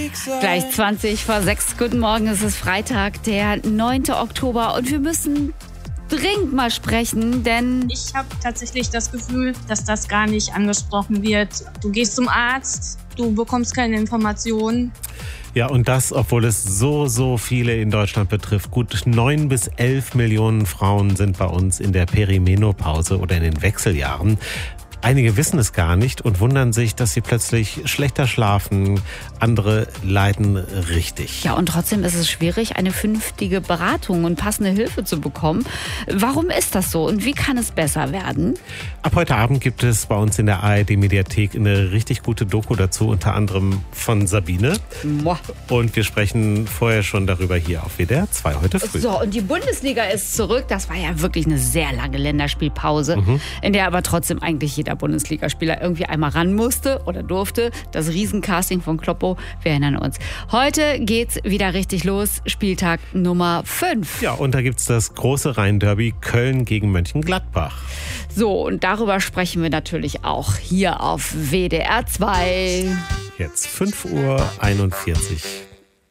Gleich 20 vor 6. Guten Morgen, es ist Freitag, der 9. Oktober und wir müssen dringend mal sprechen, denn ich habe tatsächlich das Gefühl, dass das gar nicht angesprochen wird. Du gehst zum Arzt, du bekommst keine Informationen. Ja, und das, obwohl es so viele in Deutschland betrifft. Gut 9 bis 11 Millionen Frauen sind bei uns in der Perimenopause oder in den Wechseljahren. Einige wissen es gar nicht und wundern sich, dass sie plötzlich schlechter schlafen. Andere leiden richtig. ja, und trotzdem ist es schwierig, eine vernünftige Beratung und passende Hilfe zu bekommen. Warum ist das so und wie kann es besser werden? Ab heute Abend gibt es bei uns in der ARD-Mediathek eine richtig gute Doku dazu, unter anderem von Sabine. Moah. Und wir sprechen vorher schon darüber hier auf WDR 2 heute früh. So, und die Bundesliga ist zurück. Das war ja wirklich eine sehr lange Länderspielpause, in der aber trotzdem eigentlich jeder Bundesligaspieler irgendwie einmal ran musste oder durfte. Das Riesencasting von Kloppo, wir erinnern uns. Heute geht's wieder richtig los, Spieltag Nummer 5. Ja, und da gibt's das große Rhein-Derby Köln gegen Mönchengladbach. So, und darüber sprechen wir natürlich auch hier auf WDR 2. Jetzt 5:41 Uhr.